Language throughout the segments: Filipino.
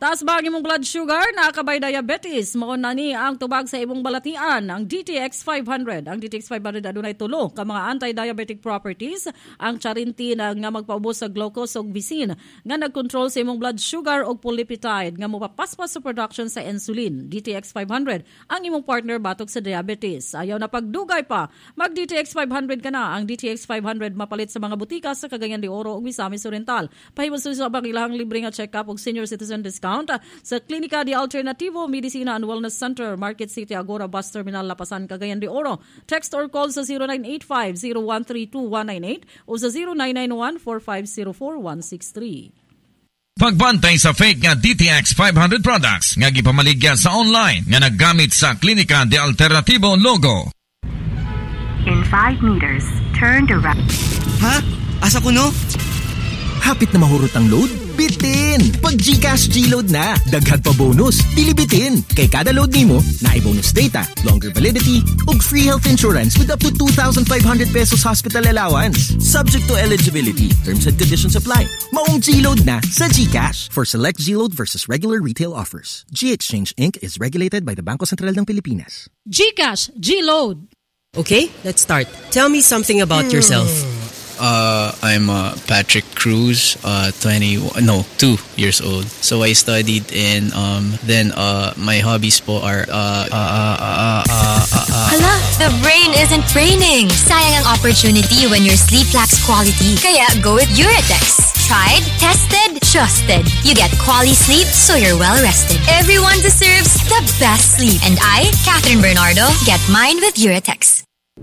Taas ba ang imong blood sugar? Nakakabay diabetes? Mao na ni ang tubag sa imong balatian, ang DTX 500. Ang DTX 500 adunay tulo ka mga anti-diabetic properties. Ang charintin nga magpaubos sa glucose ug visin nga nagkontrol sa imong blood sugar ug polipeptide nga mopapaspas sa production sa insulin. DTX 500 ang imong partner batok sa diabetes. Ayaw na pagdugay pa, mag DTX 500 ka na. Ang DTX 500 mapalit sa mga butika sa Cagayan de Oro ug Misamis Oriental. Pahimos sa ilahang libre nga check-up ug senior citizen discount sa Klinika de Alternativo Medicina and Wellness Center, Market City, Agora Bus Terminal, Lapasan, Cagayan de Oro. Text or call sa 0985-0132-198 o sa 0991-4504-163. Pagbantay sa fake nga DTX 500 products nga gipamaligya sa online nga naggamit sa Klinika de Alternativo logo. In 5 meters, turn to right. Ha? Asa ko no? Hapit na mahurot ang load? Bitin! Pag GCash G-Load na, daghan pa bonus, dilibitin. Kay kada load nimo, naay bonus data, longer validity, ug free health insurance with up to 2,500 pesos hospital allowance. Subject to eligibility. Terms and conditions apply. Maong G-Load na sa GCash. For select G-Load versus regular retail offers. G-Exchange Inc. is regulated by the Bangko Sentral ng Pilipinas. GCash G-Load. Okay, let's start. Tell me something about yourself. I'm Patrick Cruz, 2 years old. So I studied in then my hobbies po are Hala, the brain isn't braining. Sayang ang opportunity when your sleep lacks quality. Kaya go with Uratex. Tried, tested, trusted. You get quality sleep so you're well rested. Everyone deserves the best sleep. And I, Catherine Bernardo, get mine with Uratex.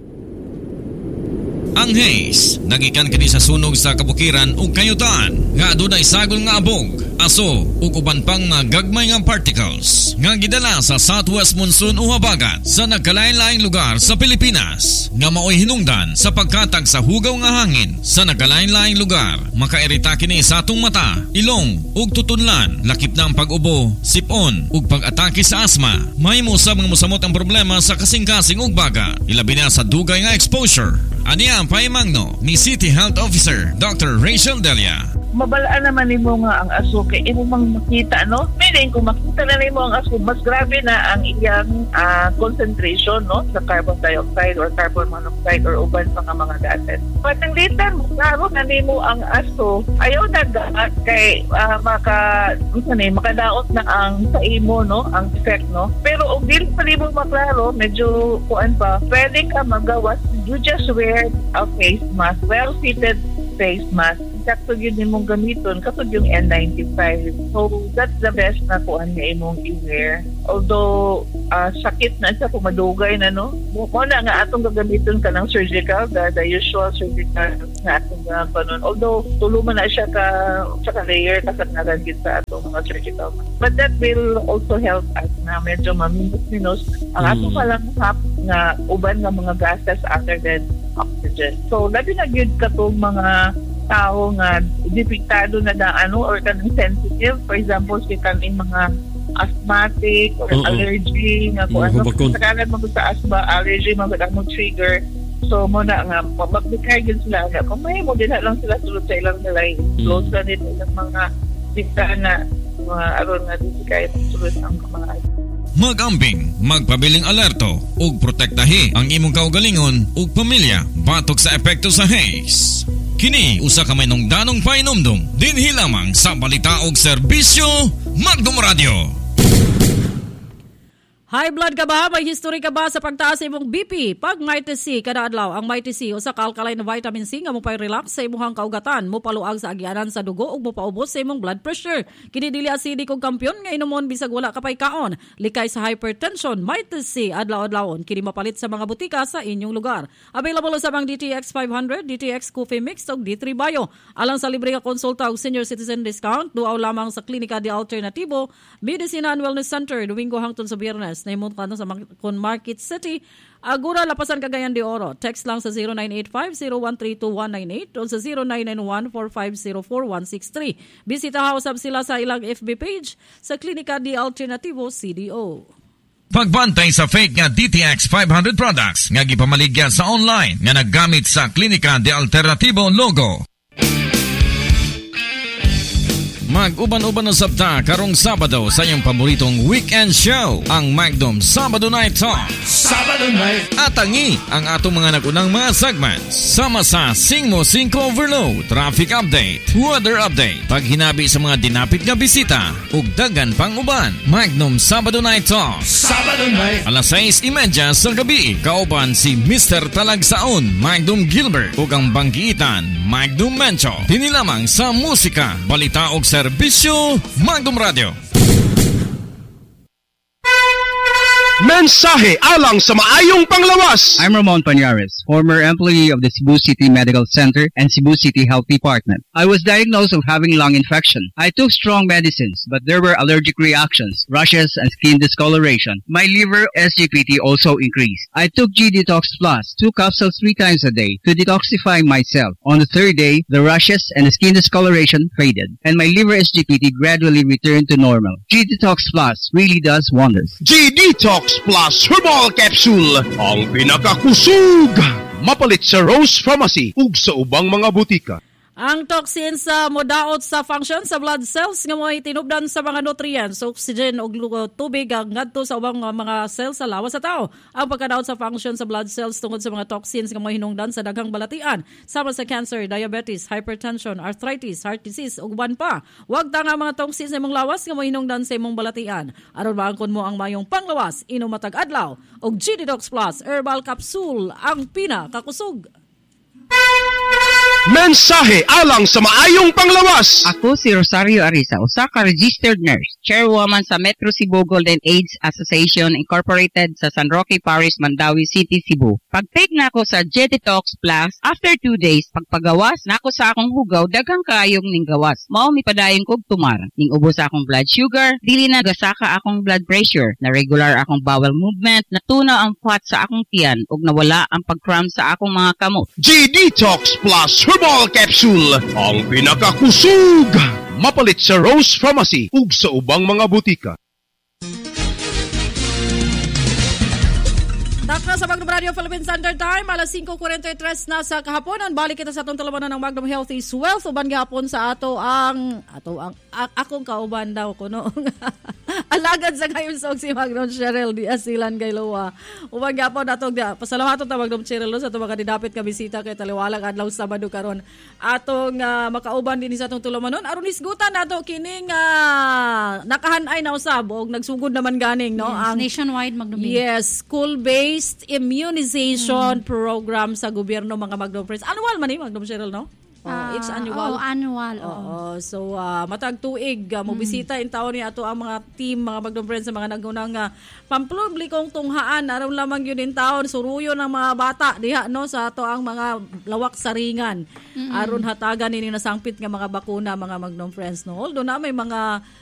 Ang haze, nagikan kini sa sunog sa kabukiran ug kayutan nga adunay sagol nga abog, aso ug uban pang nga gagmay nga particles nga gidala sa southwest monsoon o habagat sa nagkalain-laing lugar sa Pilipinas nga maoy hinungdan sa pagkatag sa hugaw nga hangin sa nagkalain-laing lugar. Makairita kini sa atong mata, ilong ug tutunlan, lakip na ang pag-ubo, sipon ug pag-atake sa asma. Mahimo sa mga mosamot ang problema sa kasing-kasing ug baga, ilabi na sa dugay nga exposure. Aniya ang paimangno ni City Health Officer Dr. Rachel Delia. Mabalaan naman nimo nga ang aso kay imo mang makita, no? Meaning kung makita na nimo ang aso, mas grabe na ang iyang concentration, no, sa carbon dioxide or carbon monoxide or uban pa nga mga gases. But ang litan, klaro na nimo ang aso, ayaw na gaat kay makadaot na ang sa imo, no, ang effect, no? Pero og dili pa nimo maklaro, medyo kuan pa, pwede ka magawas. You just wear a face mask, well-fitted face mask. Sakto yun imong gamiton, katod yung N95. So, that's the best na kuan nga imong i-wear. Although, sakit na siya kung madugay na, no? Muna nga atong gagamiton ka ng surgical, the usual surgical na atong gagamiton. Although, tuluman na siya ka layer, kasag sa atong mga surgical. But that will also help us na medyo maminus-minus ang atong palang hap nga uban nga mga gases other than oxygen. So, labi na yun katong mga tao nga depektado na or kanang sensitive, for example si kaning mga asthmatic or allergy nga kung ano sa kanan mo sa asthma allergy mga mo trigger, so mo na nga magbigay yun sila nga kung may mo din lang sila sulod sa ilang nilay close na nito ilang mga bintana mga aron nga din kaya sulod ang mga Mag-ambing, magpabiling alerto ug protektahi ang imong kaugalingon ug pamilya batok sa epekto sa haze. Kini usa ka may nungdanong painomdom dinhi lamang sa balita og serbisyo Magdum Radio. High blood ka ba? May history ka ba sa pagtaas sa imong BP? Pag Mighty C kada adlaw, ang Mighty C usa ka alkaline na vitamin C nga mopay-relax sa imong kaugatan, mopaluag sa agyanan sa dugo ug mopaubos sa imong blood pressure. Kini dili acidic ug kampiyon nga inomon bisag wala ka pay kaon. Likay sa hypertension, Mighty C adlaw-adlawon kini mapalit sa mga butika sa inyong lugar. Available sa mga DTX 500, DTX Coffee Mix ug D3 Bio. Alang sa libre nga konsulta ug senior citizen discount, duaw lamang sa Klinika de Alternativo Medicina and Wellness Center Domingo hangtod sa Biyernes. Naimong kanto sa Market City, Agura, Lapasan, Cagayan de Oro. Text lang sa 0985-0132-198 o sa 0991-4504-163. Bisita hausap sila sa ilang FB page sa Klinika de Alternativo CDO. Pagbantay sa fake nga DTX 500 products nga gipamaligya sa online nga naggamit sa Klinika de Alternativo logo. Mag-uban-uban na sabta karong Sabado sa iyong paboritong weekend show, ang Magnum Sabado Night Talk. Sabado Night. Atangi ang atong mga nagunang mga segments. Sama sa Singmo 5 Overload, Traffic Update, Weather Update, paghinabi sa mga dinapit nga bisita, ug daghan pang uban. Magnum Sabado Night Talk. Sabado Night. Alas 6:30 sa gabi, kauban si Mr. Talagsaon, Magnum Gilbert, ug ang banggiitan, Magnum Mencho. Tinilamang sa musika, balita ug serbisyo, Magnum Radio. Mensahe alang sa maayong panglawas. I'm Ramon Pañares, former employee of the Cebu City Medical Center and Cebu City Health Department. I was diagnosed of having lung infection. I took strong medicines, but there were allergic reactions, rashes, and skin discoloration. My liver SGPT also increased. I took G-Detox Plus, 2 capsules 3 times a day to detoxify myself. On the third day, the rashes and the skin discoloration faded, and my liver SGPT gradually returned to normal. G-Detox Plus really does wonders. G-Detox Plus Herbal Capsule, ang pinakakusog. Mapalit sa Rose Pharmacy ug sa ubang mga butika. Ang toxins sa modaot sa function sa blood cells nga mo'y tinubdan sa mga nutrients, oxygen ug tubig ang ngadto sa ubang mga cells sa lawas sa tao. Ang pagkadaot sa function sa blood cells tungod sa mga toxins nga mo'y hinungdan sa daghang balatian sama sa cancer, diabetes, hypertension, arthritis, heart disease ug uban pa. Huwag ta nga mga toxins sa imong lawas nga mo'y hinungdan sa imong balatian. Aron maangkon mo ang mayong panglawas, inom matag adlaw og G-Detox Plus Herbal Capsule ang pinakakusog. Mensahe alang sa maayong panglawas. Ako si Rosario Arisa, usa ka registered nurse, chairwoman sa Metro Cebu Golden AIDS Association Incorporated sa San Roque Parish, Mandawi City, Cebu. Pag-take na ako sa G-Detox Plus, after 2 days, pagpagawas na ako sa akong hugaw, daghang kaayong ning gawas. Mao mipadayon kog tumar. Ning ubos sa akong blood sugar, dili na gasaka akong blood pressure, na regular akong bowel movement, natunaw ang fat sa akong tiyan, ug nawala ang pag-cramp sa akong mga kamot. G-Detox Plus Herbal Capsule, ang pinakakusog. Mapalit sa Rose Pharmacy ug sa ubang mga butika. Takna sa Magnum Radio Philippine Standard Time, alas 5:43 na sa kahaponan. Balik kita sa atong talabanan ng Magnum Health is Wealth. Uban gihapon sa akong kauban daw ko no. Alagad sa kayon sa si Magnum Cheryl di asilan kay Loa. Uban gihapon atong pasalamaton ta Magnum Cheryl sa atong mga didapit ka bisita kay taliwalag adlaw Sabado karon. Atong makauban din sa atong tulamanon aron isgutan nato kining nakahanay na usab og nagsugod naman ganing no. Yes, ang nationwide Magnum. Yes, school-based immunization program sa gobyerno mga Magnum Friends. Annual man Magnum Cheryl no? It's annual. Annual. So, matag tuig, mobisita in taon ni ato ang mga team, mga Magnum Friends sa mga nagunang pampublikong tunghaan. Aron lamang yun in taon, suruyo ng mga bata diha, no, sa ato ang mga lawak saringan. Aron hatagan ini nasangpit nga mga bakuna, mga Magnum Friends. No? Although na may mga